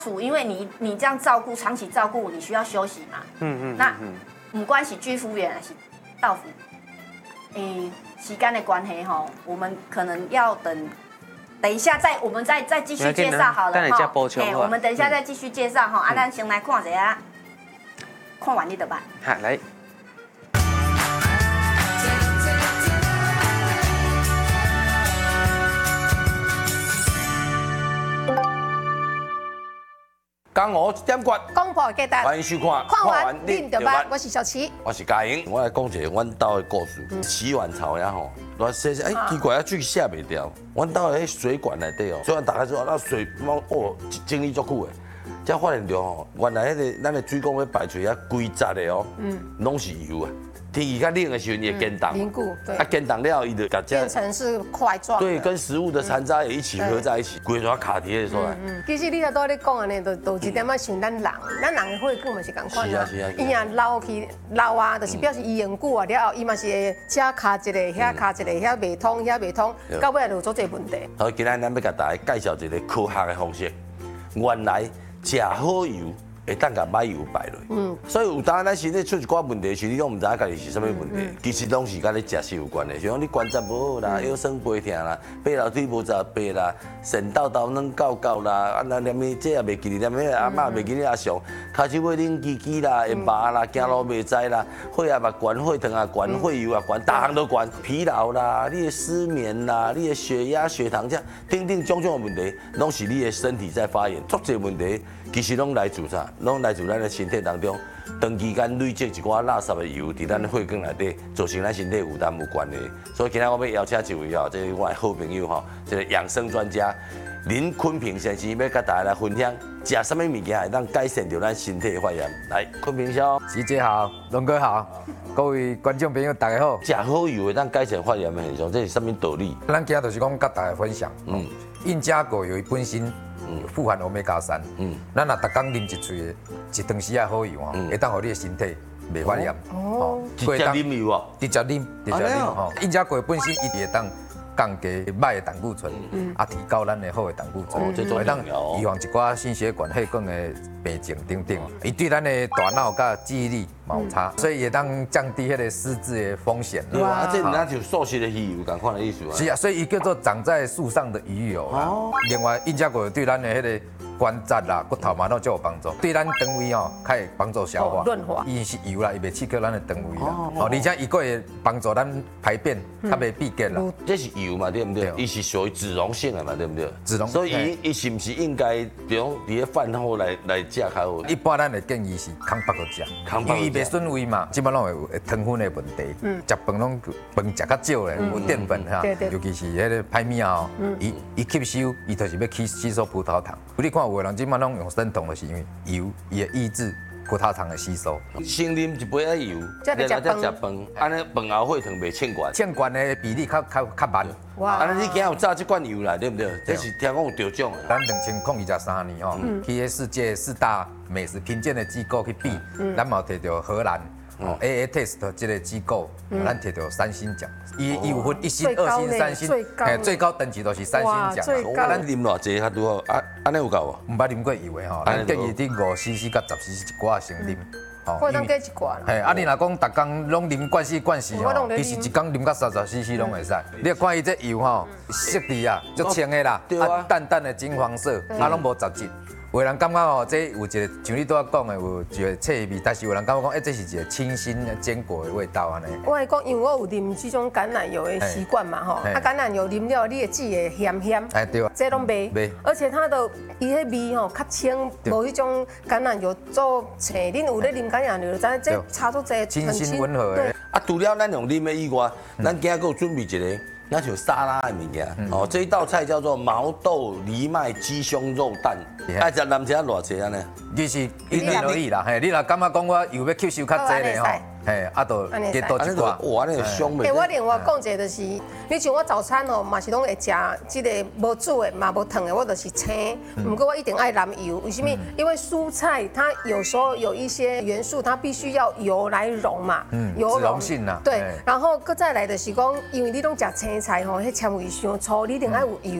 因为你这样照顾，长期照顾，你需要休息嘛。那不管是居服员还是到府，时间的关系吼，我们可能要等一下我们再继续介绍好了哈。我们等一下再继续介绍哈。咱先来看一下，看完你就办。 好，来。 江湖一点决， 公婆记得， 欢迎收看。 看完你就办。我是小琪， 我是嘉莹。我来讲一个阮兜的故事。洗碗槽呀吼，我说奇怪啊，水下袂掉。阮兜的迄水管内底哦，水管打开之后，那水整理足久的，才发现到吼，原来咱的水管要排出遐规则的哦，拢是油啊。天气较冷的时候，也见冻， 凝固，对， 见冻了，伊就变成是块状， 对，跟食物的残渣也一起合在一起，规条卡贴出来。 其实你喺多咧讲安尼，就一点仔想咱人的血管嘛是共款啊，伊若老啊，就是表示伊用久啊了后，伊嘛是会遮卡一个，遐卡一个，遐袂通，到尾就做这问题。 好，今仔咱要甲大家介绍一个科学的方式，原来食好油。会当甲歹油排落，所以有当咱身体出一寡问题时，你拢唔知影家己是啥物问题，其实拢是甲你食食有关的，像你关节无好啦，腰酸背痛啦，爬楼梯无十爬啦，肾豆豆软搞搞啦，啊那连咪这也袂记哩，连咪阿嬷袂记哩阿上，骹手尾冷叽叽啦，会麻啦，行路袂知啦，血压嘛悬，血糖啊悬，血油啊悬，大项都悬，疲劳啦，你的失眠啦，你的血压、血糖这等等种种的问题，拢是你的身体在发炎，足侪问题。其实拢来自啥？拢来自咱的身体当中，长期间累积一寡垃圾的油，伫咱的血管内底，造成咱身体负担有关的。所以今日我要邀请一位这是我的好朋友这个养生专家林坤平先生，要甲大家来分享，食什么物件会当改善到咱身体的发炎。来，坤平兄， 琪姐好，龙哥好，各位观众朋友大家好。 食好油会当改善发炎的现象，这是什么道理？ 咱今日就是讲甲大家分享，印加果有本身。富含欧米伽3，咱若逐工啉一喙的一汤匙啊好油哦，会当互你的身体袂发炎。哦， 直接啉油哦， 直接啉吼。印加果本身伊会当降低歹的胆固醇，提高咱的好的胆固醇，会当预防一寡心血管、血管的病症等等。伊对咱的大脑甲记忆力有差，所以会当降低迄个失智的风险。 哇，这那就素食的鱼油，共款的意思啊。 是啊，所以伊叫做长在树上的鱼油啦。另外，印加果对咱的迄个关节啦、骨头嘛都较有帮助，对咱肠胃哦，较会帮助消化。润滑。伊是油啦，伊袂刺激咱的肠胃啦。哦，而且伊佫会帮助咱排便，较袂闭结啦。 这是油嘛，对不对？伊是属于脂溶性的嘛，对不对？ 脂溶。 所以伊是不是应该比如伫咧饭后来食较好？ 一般咱的建议是空腹去食，因为伊袂损胃嘛，基本拢会糖分的问题。食饭拢饭食较少咧，有淀粉哈，尤其是迄个歹面哦，伊吸收，伊就是要吸收葡萄糖。你看有的人即摆拢用生酮，就是因为油伊会抑制葡萄糖的吸收。 先啉一杯仔油，然后再食饭，安尼饭后血糖袂欠悬。 欠悬的比例较慢。 哇！安尼你今有炸这罐油啦，对不对？这是听讲有得奖的。 咱2023年吼，去世界4大美食评鉴的机构去比，咱嘛摕到荷兰。AA Taste 这个机构，咱摕到3星奖，伊有分1星、2星、3星，最高等级都是3星奖。 咱啉偌济较拄好，安尼有够无？ 唔捌啉过油的吼，咱建议你5cc到10cc 一寡先啉。 会当加一罐。 嘿，你若讲逐工拢啉罐死吼，其实一工啉到30cc 拢会使。你看伊这油吼，色滴啊，足清的啦，淡淡的金黄色，拢无杂质。有人感觉哦，这有一个像你拄仔讲的，有一个脆味，但是有人感觉讲，这是一个清新的坚果的味道安尼。 我会讲，因为我有啉这种橄榄油的习惯嘛吼，橄榄油啉了，你的籽会咸咸， 对， 这拢袂，而且它的伊迄味吼较清，无迄种橄榄油做青。恁有咧啉橄榄油，知这差足济， 清新温和的。 除了咱用啉的以外，咱今仔还有准备一个。那就沙拉的物件哦，这一道菜叫做毛豆藜麦鸡胸肉蛋，爱食男食偌济安尼？ 其实因人而异啦，嘿，你若感觉讲我油要吸收较济咧吼，嘿，就加多一寡。 哇，那个香味。 我另外讲一个就是，你像我早餐哦，嘛是拢会食这个无煮的嘛无烫的，我就是青。不过我一定爱蓝油，为什么？因为蔬菜它有时候有一些元素，它必须要油来溶嘛，油溶性啦。 对，然后再来的是讲，因为你拢食青菜吼，迄纤维伤粗，你一定爱有油。